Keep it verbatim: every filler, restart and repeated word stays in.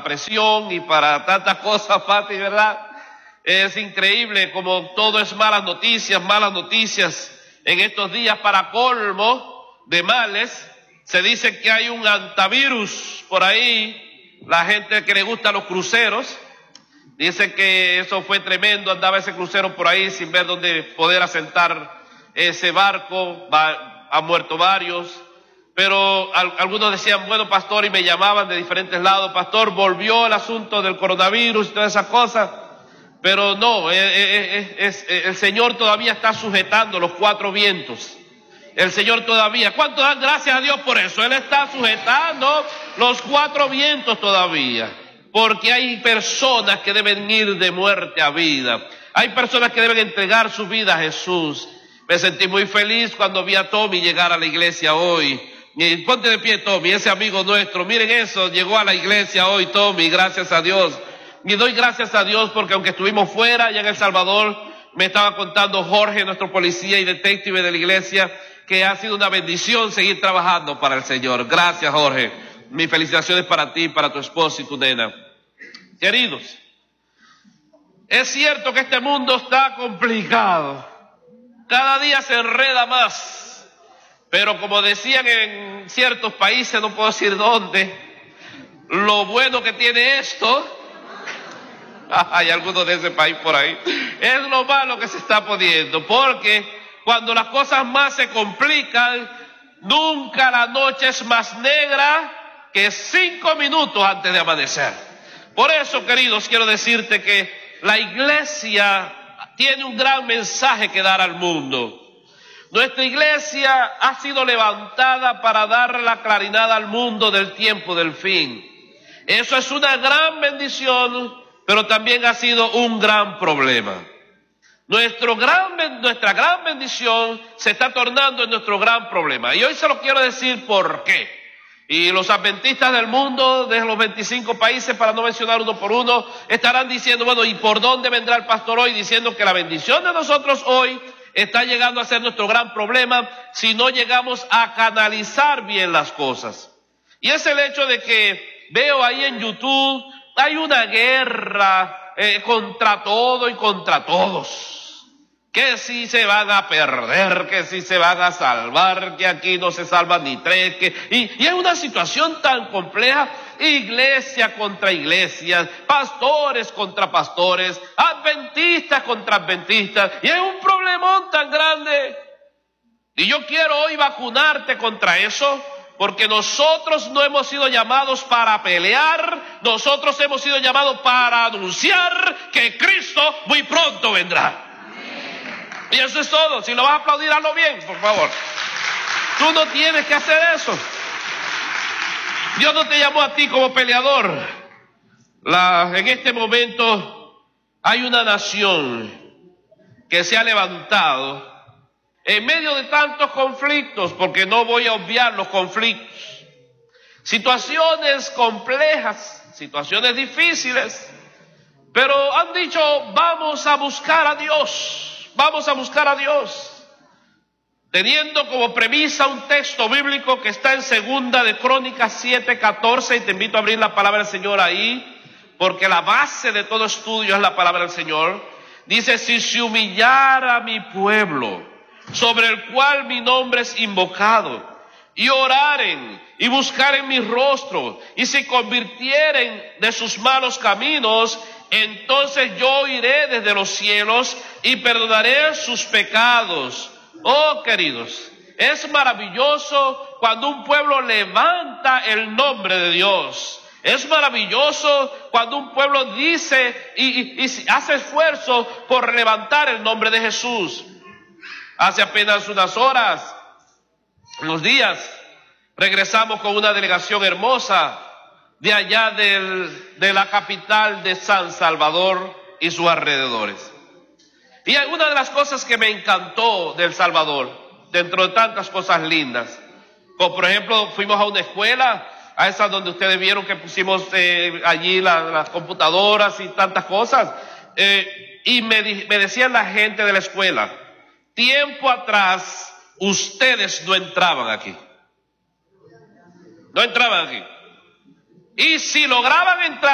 presión y para tantas cosas, Pati, ¿verdad? Es increíble como todo es malas noticias, malas noticias. En estos días, para colmo de males, se dice que hay un antivirus por ahí. La gente que le gusta los cruceros, dice que eso fue tremendo, andaba ese crucero por ahí sin ver dónde poder asentar ese barco, va, han muerto varios. Pero al, algunos decían, bueno, pastor, y me llamaban de diferentes lados, pastor, volvió el asunto del coronavirus y todas esas cosas. Pero no, es, es, es, es, el Señor todavía está sujetando los cuatro vientos. El Señor todavía, ¿cuánto dan gracias a Dios por eso? Él está sujetando los cuatro vientos todavía. Porque hay personas que deben ir de muerte a vida. Hay personas que deben entregar su vida a Jesús. Me sentí muy feliz cuando vi a Tommy llegar a la iglesia hoy. Y ponte de pie, Tommy, ese amigo nuestro. Miren eso, llegó a la iglesia hoy, Tommy, gracias a Dios. Y doy gracias a Dios porque aunque estuvimos fuera, allá en El Salvador, me estaba contando Jorge, nuestro policía y detective de la iglesia, que ha sido una bendición seguir trabajando para el Señor. Gracias, Jorge. Mis felicitaciones para ti, para tu esposo y tu nena. Queridos, es cierto que este mundo está complicado. Cada día se enreda más. Pero como decían en ciertos países, no puedo decir dónde, lo bueno que tiene esto, hay algunos de ese país por ahí, es lo malo que se está poniendo. Porque cuando las cosas más se complican, nunca la noche es más negra que cinco minutos antes de amanecer. Por eso, queridos, quiero decirte que la iglesia tiene un gran mensaje que dar al mundo. Nuestra iglesia ha sido levantada para dar la claridad al mundo del tiempo del fin. Eso es una gran bendición, pero también ha sido un gran problema. Nuestro gran, nuestra gran bendición se está tornando en nuestro gran problema. Y hoy se lo quiero decir por qué. Y los adventistas del mundo, de los veinticinco países, para no mencionar uno por uno, estarán diciendo, bueno, ¿y por dónde vendrá el pastor hoy? Diciendo que la bendición de nosotros hoy está llegando a ser nuestro gran problema si no llegamos a canalizar bien las cosas. Y es el hecho de que veo ahí en YouTube, hay una guerra eh, contra todo y contra todos. Que si se van a perder, que si se van a salvar, que aquí no se salvan ni tres, que, y, y es una situación tan compleja, iglesia contra iglesia, pastores contra pastores, adventistas contra adventistas, y es un problemón tan grande. Y yo quiero hoy vacunarte contra eso, porque nosotros no hemos sido llamados para pelear, nosotros hemos sido llamados para anunciar que Cristo muy pronto vendrá. Y eso es todo. Si lo vas a aplaudir, hazlo bien, por favor. Tú no tienes que hacer eso. Dios no te llamó a ti como peleador. La, en este momento hay una nación que se ha levantado en medio de tantos conflictos, porque no voy a obviar los conflictos. Situaciones complejas, situaciones difíciles, pero han dicho, vamos a buscar a Dios. Vamos a buscar a Dios, teniendo como premisa un texto bíblico que está en Segunda de Crónicas siete catorce, y te invito a abrir la palabra del Señor ahí, porque la base de todo estudio es la palabra del Señor. Dice, si se humillara mi pueblo, sobre el cual mi nombre es invocado, y oraren y buscaren mi rostro, y se convirtieren de sus malos caminos, entonces yo iré desde los cielos y perdonaré sus pecados. Oh, queridos, es maravilloso cuando un pueblo levanta el nombre de Dios. Es maravilloso cuando un pueblo dice y, y, y hace esfuerzo por levantar el nombre de Jesús. Hace apenas unas horas, unos días, regresamos con una delegación hermosa de allá del, de la capital de San Salvador y sus alrededores. Y una de las cosas que me encantó del Salvador, dentro de tantas cosas lindas, como por ejemplo fuimos a una escuela, a esa donde ustedes vieron que pusimos eh, allí la, las computadoras y tantas cosas, eh, y me, me decían la gente de la escuela, tiempo atrás ustedes no entraban aquí, no entraban aquí. Y si lograban entrar